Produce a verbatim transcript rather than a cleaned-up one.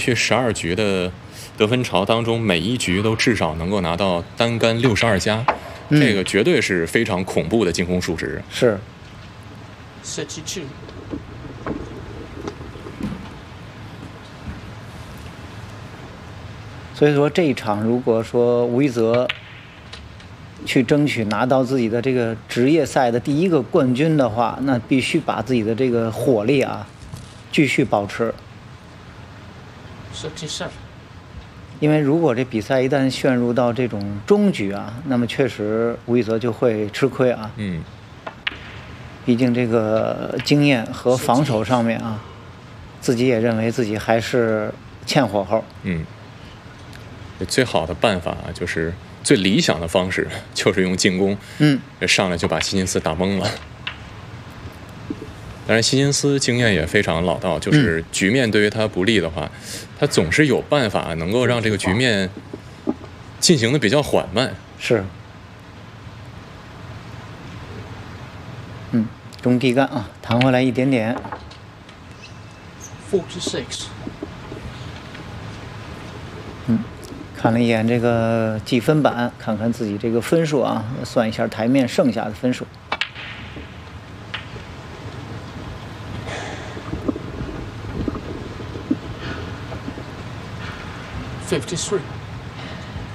续十二局的得分潮当中，每一局都至少能够拿到单杆六十二加， 嗯、 这个绝对是非常恐怖的进攻数值。 是。 thirty-two。 所以说这一场，如果说吴一泽去争取拿到自己的这个职业赛的第一个冠军的话，那必须把自己的这个火力啊继续保持。因为如果这比赛一旦陷入到这种终局啊，那么确实吴一泽就会吃亏啊。 嗯。 毕竟这个经验和防守上面啊，自己也认为自己还是欠火候。 嗯。最好的办法啊，就是最理想的方式，就是用进攻， 嗯， 上来就把希金斯打懵了。当然，希金斯经验也非常老道，就是局面对于他不利的话，嗯、他总是有办法能够让这个局面进行的比较缓慢。 是。嗯，中地杆啊，弹回来一点点。 forty-six。 嗯。看了一眼这个计分板，看看自己这个分数啊，算一下台面剩下的分数。 fifty-three。